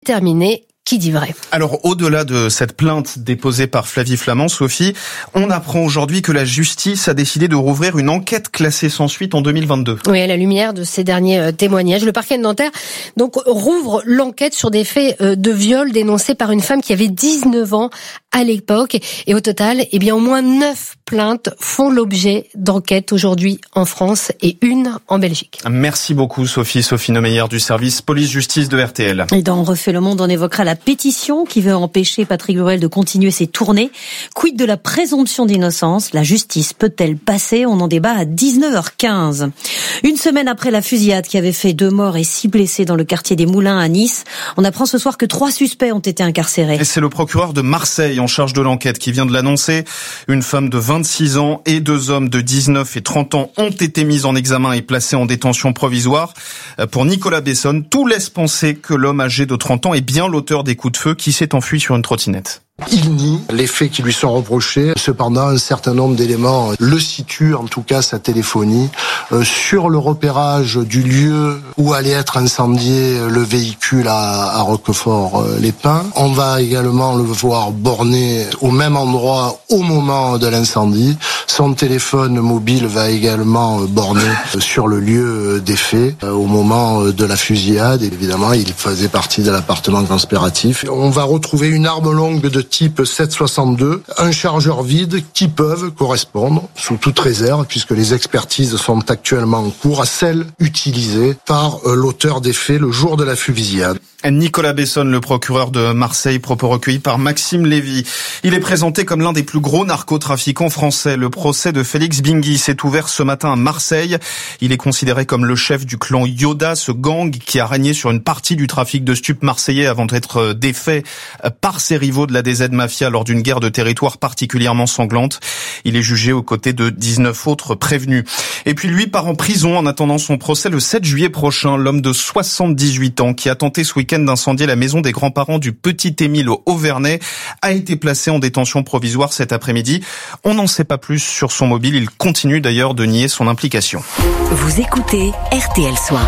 Terminé. Qui dit vrai? Alors, au-delà de cette plainte déposée par Flavie Flament, Sophie, on apprend aujourd'hui que la justice a décidé de rouvrir une enquête classée sans suite en 2022. Oui, à la lumière de ces derniers témoignages, le parquet de Nanterre donc rouvre l'enquête sur des faits de viol dénoncés par une femme qui avait 19 ans à l'époque. Et au total, au moins 9 plaintes font l'objet d'enquêtes aujourd'hui en France et une en Belgique. Merci beaucoup, Sophie Nomeyer du service police-justice de RTL. Et dans Refait le Monde, on évoquera la pétition qui veut empêcher Patrick Bruel de continuer ses tournées. Quid de la présomption d'innocence? La justice peut-elle passer? On en débat à 19h15. Une semaine après la fusillade qui avait fait 2 morts et 6 blessés dans le quartier des Moulins à Nice, on apprend ce soir que 3 suspects ont été incarcérés. Et c'est le procureur de Marseille en charge de l'enquête qui vient de l'annoncer. Une femme de 26 ans et 2 hommes de 19 et 30 ans ont été mis en examen et placés en détention provisoire. Pour Nicolas Besson, tout laisse penser que l'homme âgé de 30 ans est bien l'auteur des coups de feu qui s'est enfui sur une trottinette. Il nie les faits qui lui sont reprochés. Cependant, un certain nombre d'éléments le situent, en tout cas sa téléphonie, sur le repérage du lieu où allait être incendié le véhicule à Roquefort-les-Pins. On va également le voir borné au même endroit au moment de l'incendie. Son téléphone mobile va également borner sur le lieu des faits au moment de la fusillade. Évidemment, il faisait partie de l'appartement conspiratif. On va retrouver une arme longue de type 7,62, un chargeur vide qui peuvent correspondre, sous toute réserve, puisque les expertises sont actuellement en cours, à celles utilisées par l'auteur des faits le jour de la fusillade. Nicolas Besson, le procureur de Marseille, propos recueillis par Maxime Lévy. Il est présenté comme l'un des plus gros narcotrafiquants français. Le procès de Félix Bingui s'est ouvert ce matin à Marseille. Il est considéré comme le chef du clan Yoda, ce gang qui a régné sur une partie du trafic de stupes marseillais avant d'être défait par ses rivaux de la DZ Mafia lors d'une guerre de territoire particulièrement sanglante. Il est jugé aux côtés de 19 autres prévenus. Et puis lui part en prison en attendant son procès le 7 juillet prochain. L'homme de 78 ans qui a tenté ce week-end d'incendier la maison des grands-parents du petit Émile au Auvernais a été placé en détention provisoire cet après-midi. On n'en sait pas plus sur son mobile. Il continue d'ailleurs de nier son implication. Vous écoutez RTL Soir.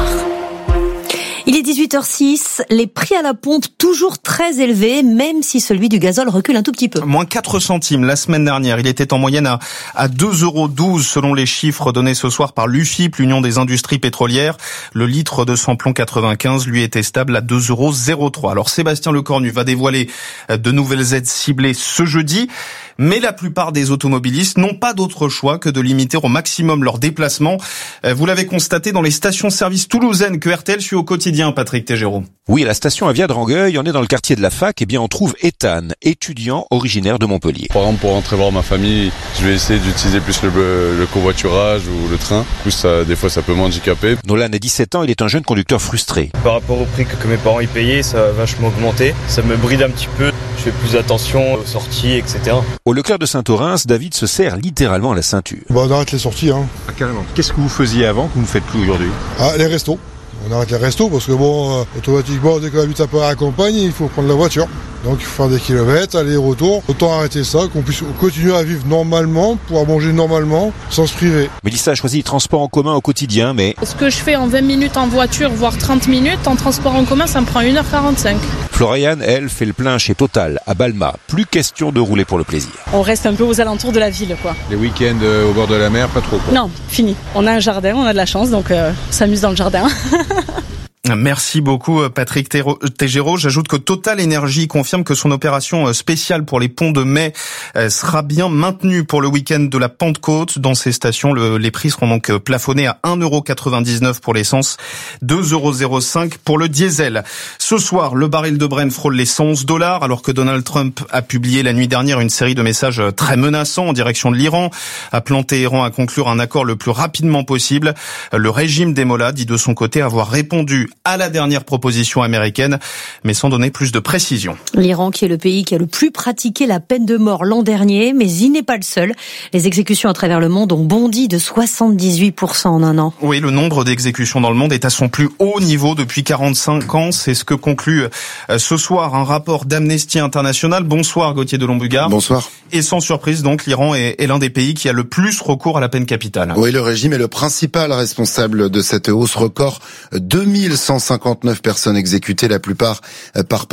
Il est 18h06, les prix à la pompe toujours très élevés, même si celui du gazole recule un tout petit peu. Moins 4 centimes la semaine dernière. Il était en moyenne à 2,12 € selon les chiffres donnés ce soir par l'UFIP, l'Union des industries pétrolières. Le litre de samplon 95, lui, était stable à 2,03 €. Alors Sébastien Lecornu va dévoiler de nouvelles aides ciblées ce jeudi. Mais la plupart des automobilistes n'ont pas d'autre choix que de limiter au maximum leurs déplacements. Vous l'avez constaté dans les stations-service toulousaines que RTL suit au quotidien, Patrick Tégéraud. Oui, à la station Avia de Rangueil, on est dans le quartier de la fac, on trouve Ethan, étudiant originaire de Montpellier. Par exemple, pour rentrer voir ma famille, je vais essayer d'utiliser plus le covoiturage ou le train. Du coup, des fois, ça peut m'handicaper. Nolan a 17 ans, il est un jeune conducteur frustré. Par rapport au prix que mes parents y payaient, ça a vachement augmenté. Ça me bride un petit peu. Je fais plus attention aux sorties, etc. Au Leclerc de Saint-Orens, David se serre littéralement à la ceinture. On arrête les sorties. Ah, carrément. Qu'est-ce que vous faisiez avant que vous ne faites plus aujourd'hui? Les restos. On arrête les restos parce que automatiquement, dès qu'on habite un peu à la campagne, il faut prendre la voiture. Donc il faut faire des kilomètres, aller-retour. Autant arrêter ça, qu'on puisse continuer à vivre normalement, pouvoir manger normalement, sans se priver. Mélissa a choisi le transport en commun au quotidien, mais... Ce que je fais en 20 minutes en voiture, voire 30 minutes, en transport en commun, ça me prend 1h45. Floriane, elle, fait le plein chez Total, à Balma. Plus question de rouler pour le plaisir. On reste un peu aux alentours de la ville, quoi. Les week-ends au bord de la mer, pas trop, quoi. Non, fini. On a un jardin, on a de la chance, donc on s'amuse dans le jardin. Merci beaucoup Patrick Tégéraud. J'ajoute que Total Énergie confirme que son opération spéciale pour les ponts de mai sera bien maintenue pour le week-end de la Pentecôte. Dans ces stations, les prix seront donc plafonnés à 1,99 € pour l'essence, 2,05 € pour le diesel. Ce soir, le baril de Brent frôle les 111 $, alors que Donald Trump a publié la nuit dernière une série de messages très menaçants en direction de l'Iran, appelant Téhéran à conclure un accord le plus rapidement possible. Le régime des Mollahs dit de son côté avoir répondu à la dernière proposition américaine, mais sans donner plus de précision. L'Iran, qui est le pays qui a le plus pratiqué la peine de mort l'an dernier, mais il n'est pas le seul. Les exécutions à travers le monde ont bondi de 78% en un an. Oui, le nombre d'exécutions dans le monde est à son plus haut niveau depuis 45 ans. C'est ce que conclut ce soir un rapport d'Amnesty International. Bonsoir Gauthier de Lombugard. Bonsoir. Et sans surprise, donc, l'Iran est l'un des pays qui a le plus recours à la peine capitale. Oui, le régime est le principal responsable de cette hausse record. 2100 159 personnes exécutées, la plupart par